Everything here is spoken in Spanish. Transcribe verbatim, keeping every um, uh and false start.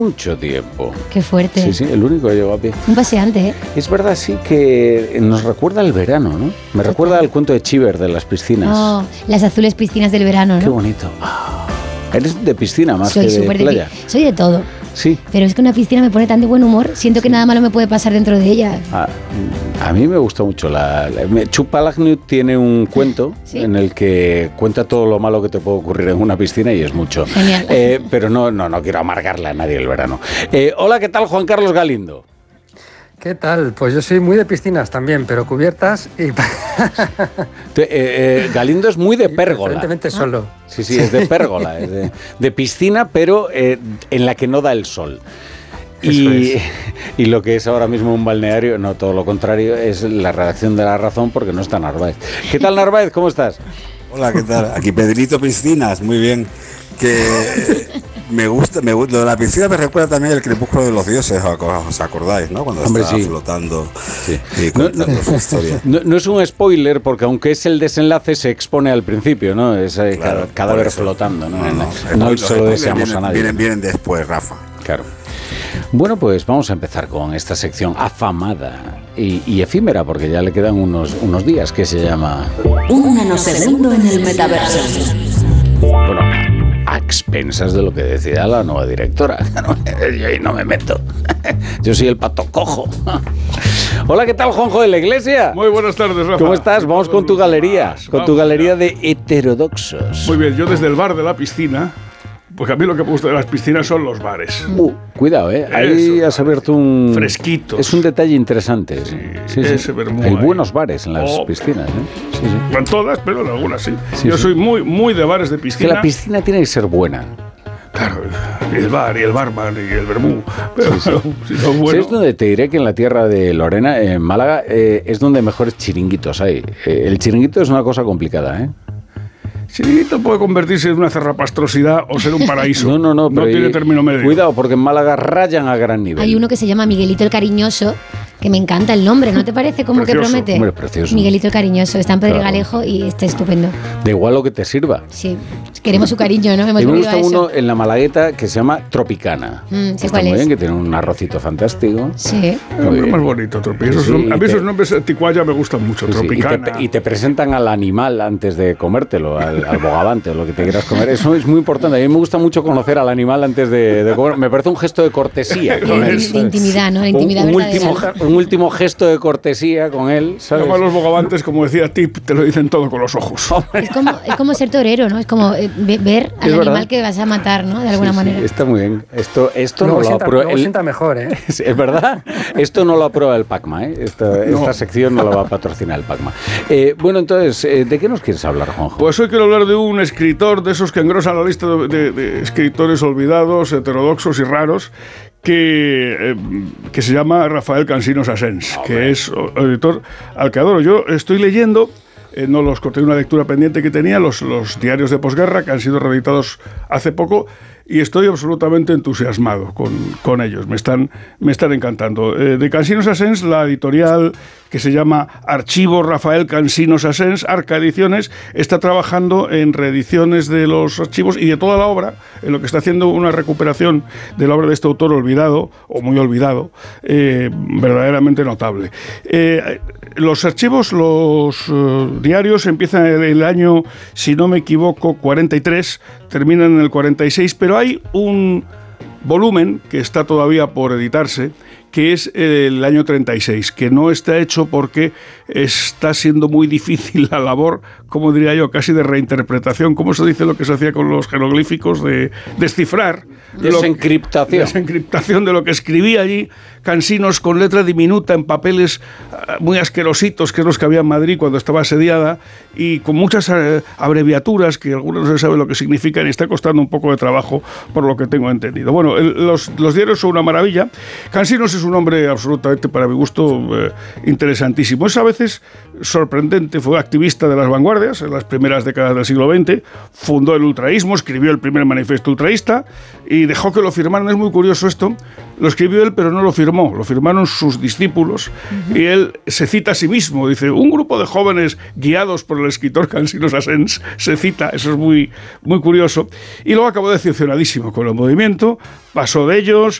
mucho tiempo. Qué fuerte. Sí, sí, el único que llegó a pie. Un paseante, ¿eh? Es verdad, sí, que nos recuerda al verano, ¿no? Me Total. recuerda al cuento de Chiver de las piscinas. Oh, las azules piscinas del verano, ¿no? Qué bonito. Oh, eres de piscina más Soy que de playa. De, soy de todo. Sí. Pero es que una piscina me pone tan de buen humor, siento que sí. nada malo me puede pasar dentro de ella. A, a mí me gusta mucho. La, la Chuck Palahniuk tiene un cuento ¿Sí? en el que cuenta todo lo malo que te puede ocurrir en una piscina y es mucho. Genial. Eh, pero no, no, no quiero amargarle a nadie el verano. Eh, hola, ¿qué tal, Juan Carlos Galindo? ¿Qué tal? Pues yo soy muy de piscinas también, pero cubiertas y... Te, eh, eh, Galindo es muy de pérgola. Evidentemente solo. Sí, sí, es de pérgola, es de, de piscina, pero eh, en la que no da el sol. Y, es. y lo que es ahora mismo un balneario, no, todo lo contrario, es la redacción de La Razón porque no está Narváez. ¿Qué tal, Narváez? ¿Cómo estás? Hola, ¿qué tal? Aquí Pedrito Piscinas, muy bien. Que me gusta, me gusta, lo de la piscina me recuerda también el Crepúsculo de los Dioses, ¿os acordáis, no? Cuando Hombre, estaba sí. flotando sí. y contando no, no, su historia. No, no es un spoiler, porque aunque es el desenlace, se expone al principio, ¿no? Es el claro, cadáver flotando, ¿no? No, no, no, no se lo deseamos vienen, a nadie. Vienen, vienen después, Rafa. Claro. Bueno, pues vamos a empezar con esta sección afamada y, y efímera, porque ya le quedan unos, unos días, que se llama... Un nanosegundo en el metaverso. Bueno, a expensas de lo que decida la nueva directora. Yo ahí no me meto. Yo soy el pato cojo. Hola, ¿qué tal, Juanjo de la Iglesia? Muy buenas tardes, Rafa. ¿Cómo estás? Vamos con tu galería, con Vamos tu galería de heterodoxos. Muy bien, yo desde el bar de la piscina... Porque a mí lo que me gusta de las piscinas son los bares. Uh, cuidado, ¿eh? Ahí Eso, has abierto un... Fresquitos. Es un detalle interesante. Sí, sí, ese sí. Vermú Hay ahí. buenos bares en las oh. piscinas, ¿eh? Sí, sí. No en todas, pero en algunas sí. sí Yo sí. soy muy, muy de bares de piscina. Que la piscina tiene que ser buena. Claro, y el bar, y el barman, y el vermú. Pero sí, sí. Si no, bueno. Sí, es donde te diré que en la tierra de Lorena, en Málaga, eh, es donde mejores chiringuitos hay. Eh, el chiringuito es una cosa complicada, ¿eh? Chiringuito puede convertirse en una cerrapastrosidad o ser un paraíso. No, no, no. No tiene término medio. Cuidado, porque en Málaga rayan a gran nivel. Hay uno que se llama Miguelito el Cariñoso, que me encanta el nombre, ¿no te parece? Como que promete. Hombre, precioso. Miguelito el Cariñoso, está en Pedregalejo claro. y está estupendo. Da igual lo que te sirva. Sí, queremos su cariño, ¿no? Hemos y me gusta a eso. uno en la Malagueta que se llama Tropicana. Mm, está cuál muy es. bien, que tiene un arrocito fantástico. Sí. Es más bonito, Tropicana. Sí, a mí te, esos nombres de Ticuaya me gustan mucho, sí, Tropicana. Y te, y te presentan al animal antes de comértelo, al, al bogavante, lo que te quieras comer. Eso es muy importante. A mí me gusta mucho conocer al animal antes de, de comer. Me parece un gesto de cortesía. Con de, de intimidad, ¿no? La intimidad un, un, último, un último gesto de cortesía con él, ¿sabes? Además, los bogavantes, como decía Tip, te lo dicen todo con los ojos. Es como, es como ser torero, ¿no? Es como eh, ver al animal verdad. que vas a matar, ¿no? De alguna sí, manera. Sí, está muy bien. Esto, esto no, no lo sienta, aprueba. El... sienta mejor, ¿eh? Es, es verdad. Esto no lo aprueba el PACMA, ¿eh? Esta, no. esta sección no la va a patrocinar el PACMA. Eh, bueno, entonces, eh, ¿de qué nos quieres hablar, Juanjo? Pues hoy quiero hablar de un escritor de esos que engrosan la lista de, de, de escritores olvidados, heterodoxos y raros, que, eh, que se llama Rafael Cansinos Asens, oh, que man. es editor al que adoro. Yo estoy leyendo, eh, no los corté una lectura pendiente que tenía, los, los diarios de posguerra, que han sido reeditados hace poco, y estoy absolutamente entusiasmado con, con ellos, me están, me están encantando. Eh, de Cansinos Asens, la editorial que se llama Archivo Rafael Cansinos Asens, Arca Ediciones, está trabajando en reediciones de los archivos y de toda la obra, en lo que está haciendo una recuperación de la obra de este autor olvidado, o muy olvidado, eh, verdaderamente notable. Eh, los archivos, los uh, diarios empiezan en el año, si no me equivoco, cuarenta y tres, terminan en el cuarenta y seis, pero hay un volumen que está todavía por editarse, que es el año treinta y seis, que no está hecho porque está siendo muy difícil la labor, como diría yo, casi de reinterpretación. ¿Cómo se dice lo que se hacía con los jeroglíficos? De descifrar. Desencriptación. Lo, desencriptación de lo que escribía allí Cansinos con letra diminuta en papeles uh, muy asquerositos, que es los que había en Madrid cuando estaba asediada, y con muchas uh, abreviaturas que algunos no se sabe lo que significan y está costando un poco de trabajo por lo que tengo entendido. Bueno, el, los, los diarios son una maravilla. Cansinos es un hombre absolutamente, para mi gusto, eh, interesantísimo. Es a veces sorprendente, fue activista de las vanguardias en las primeras décadas del siglo veinte, fundó el ultraísmo, escribió el primer manifiesto ultraísta y dejó que lo firmaran. Es muy curioso esto, lo escribió él, pero no lo firmó, lo firmaron sus discípulos, uh-huh. y él se cita a sí mismo, dice, un grupo de jóvenes guiados por el escritor Cansino Sassens, se cita, eso es muy, muy curioso, y luego acabó decepcionadísimo con el movimiento, pasó de ellos,